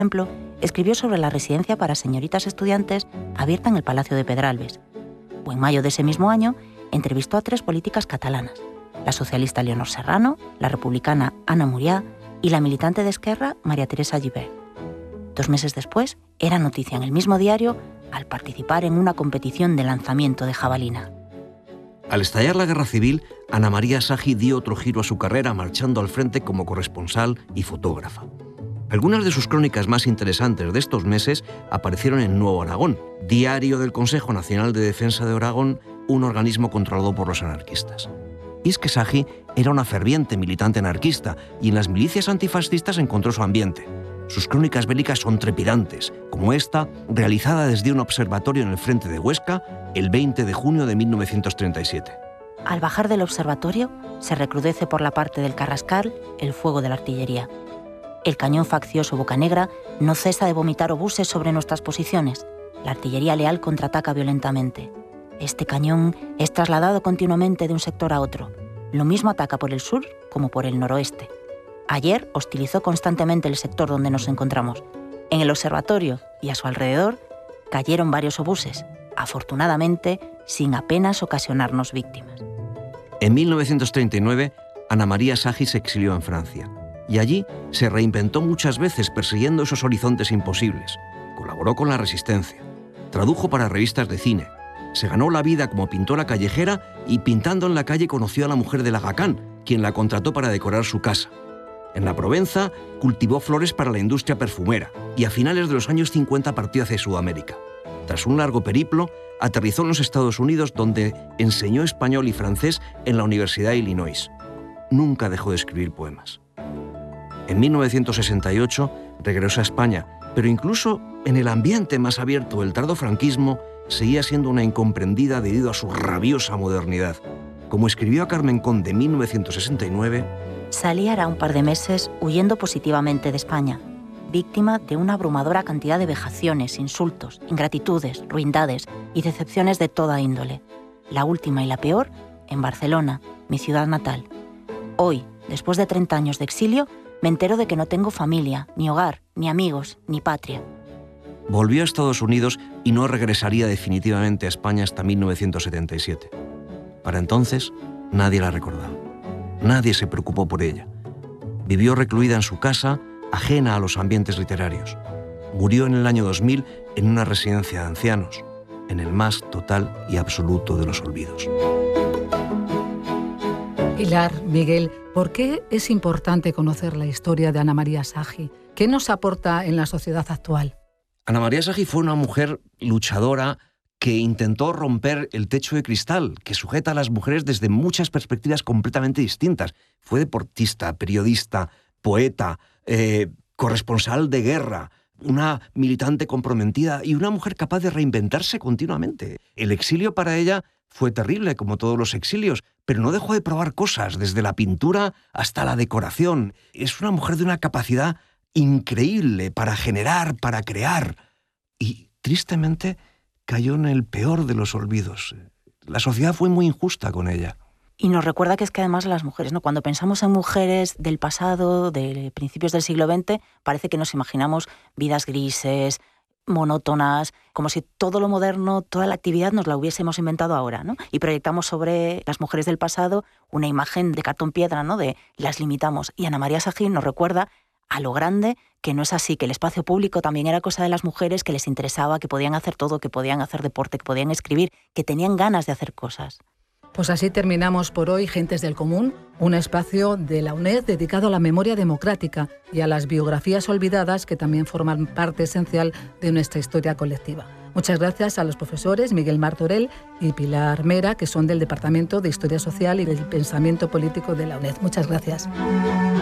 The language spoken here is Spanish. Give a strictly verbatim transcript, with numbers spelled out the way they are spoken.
ejemplo, escribió sobre la residencia para señoritas estudiantes abierta en el Palacio de Pedralbes. O en mayo de ese mismo año, entrevistó a tres políticas catalanas, la socialista Leonor Serrano, la republicana Anna Murià y la militante de Esquerra María Teresa Gibert. Dos meses después, era noticia en el mismo diario al participar en una competición de lanzamiento de jabalina. Al estallar la Guerra Civil, Ana María Sagi dio otro giro a su carrera marchando al frente como corresponsal y fotógrafa. Algunas de sus crónicas más interesantes de estos meses aparecieron en Nuevo Aragón, diario del Consejo Nacional de Defensa de Aragón, un organismo controlado por los anarquistas. Y es que Sagi era una ferviente militante anarquista y en las milicias antifascistas encontró su ambiente. Sus crónicas bélicas son trepidantes, como esta, realizada desde un observatorio en el frente de Huesca el veinte de junio de mil novecientos treinta y siete. Al bajar del observatorio, se recrudece por la parte del Carrascal el fuego de la artillería. El cañón faccioso Bocanegra no cesa de vomitar obuses sobre nuestras posiciones. La artillería leal contraataca violentamente. Este cañón es trasladado continuamente de un sector a otro. Lo mismo ataca por el sur como por el noroeste. Ayer hostilizó constantemente el sector donde nos encontramos. En el observatorio y a su alrededor cayeron varios obuses, afortunadamente sin apenas ocasionarnos víctimas. En mil novecientos treinta y nueve, Ana María Sagi se exilió en Francia y allí se reinventó muchas veces persiguiendo esos horizontes imposibles. Colaboró con la Resistencia, tradujo para revistas de cine, se ganó la vida como pintora callejera y pintando en la calle conoció a la mujer de Lagacán, quien la contrató para decorar su casa. En la Provenza cultivó flores para la industria perfumera y a finales de los años cincuenta partió hacia Sudamérica. Tras un largo periplo, aterrizó en los Estados Unidos, donde enseñó español y francés en la Universidad de Illinois. Nunca dejó de escribir poemas. En mil novecientos sesenta y ocho regresó a España, pero incluso en el ambiente más abierto del tardofranquismo seguía siendo una incomprendida debido a su rabiosa modernidad. Como escribió a Carmen Conde en mil novecientos sesenta y nueve, salí hará un par de meses huyendo positivamente de España, víctima de una abrumadora cantidad de vejaciones, insultos, ingratitudes, ruindades y decepciones de toda índole. La última y la peor en Barcelona, mi ciudad natal. Hoy, después de treinta años de exilio, me entero de que no tengo familia, ni hogar, ni amigos, ni patria. Volvió a Estados Unidos y no regresaría definitivamente a España hasta mil novecientos setenta y siete. Para entonces, nadie la recordaba. Nadie se preocupó por ella. Vivió recluida en su casa, ajena a los ambientes literarios. Murió en el año dos mil en una residencia de ancianos, en el más total y absoluto de los olvidos. Pilar, Miguel, ¿por qué es importante conocer la historia de Ana María Sagi? ¿Qué nos aporta en la sociedad actual? Ana María Sagi fue una mujer luchadora que intentó romper el techo de cristal que sujeta a las mujeres desde muchas perspectivas completamente distintas. Fue deportista, periodista, poeta, eh, corresponsal de guerra, una militante comprometida y una mujer capaz de reinventarse continuamente. El exilio para ella fue terrible, como todos los exilios, pero no dejó de probar cosas, desde la pintura hasta la decoración. Es una mujer de una capacidad increíble para generar, para crear. Y, tristemente, cayó en el peor de los olvidos. La sociedad fue muy injusta con ella. Y nos recuerda que es que además las mujeres, ¿no? Cuando pensamos en mujeres del pasado, de principios del siglo veinte, parece que nos imaginamos vidas grises, monótonas, como si todo lo moderno, toda la actividad nos la hubiésemos inventado ahora, ¿no? Y proyectamos sobre las mujeres del pasado una imagen de cartón piedra, ¿no? De las limitamos. Y Ana María Sagi nos recuerda a lo grande que no es así, que el espacio público también era cosa de las mujeres, que les interesaba, que podían hacer todo, que podían hacer deporte, que podían escribir, que tenían ganas de hacer cosas. Pues así terminamos por hoy Gentes del Común, un espacio de la UNED dedicado a la memoria democrática y a las biografías olvidadas que también forman parte esencial de nuestra historia colectiva. Muchas gracias a los profesores Miguel Martorell y Pilar Mera, que son del Departamento de Historia Social y del Pensamiento Político de la UNED. Muchas gracias.